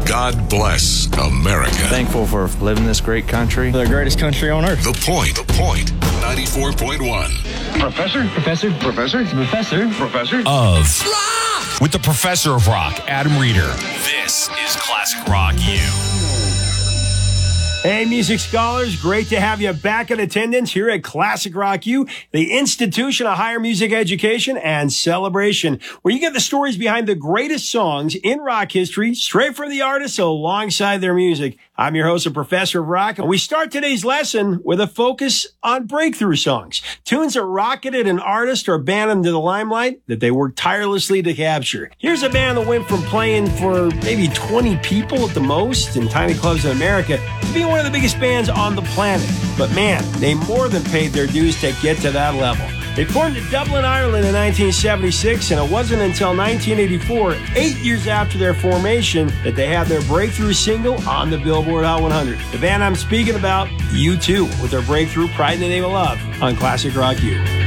God bless America. Thankful for living this great country. The greatest country on earth. The Point. 94.1. Professor of rock. With the Professor of Rock, Adam Reeder. This is Classic Rock U. Hey, music scholars, great to have you back in attendance here at Classic Rock U, the institution of higher music education and celebration, where you get the stories behind the greatest songs in rock history, straight from the artists alongside their music. I'm your host, the Professor of Rock, and we start today's lesson with a focus on breakthrough songs, tunes that rocketed an artist or band into the limelight that they worked tirelessly to capture. Here's a band that went from playing for maybe 20 people at the most in tiny clubs in America to being one of the biggest bands on the planet. But man, they more than paid their dues to get to that level. They formed in Dublin, Ireland in 1976, and it wasn't until 1984, 8 years after their formation, that they had their breakthrough single on the Billboard Hot 100. The band I'm speaking about, U2, with their breakthrough Pride in the Name of Love on Classic Rock U.